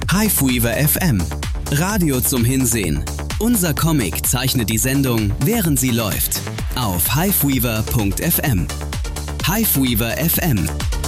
Hiveweaver FM. Radio zum Hinsehen. Unser Comic zeichnet die Sendung, während sie läuft. Auf hiveweaver.fm. Hiveweaver FM.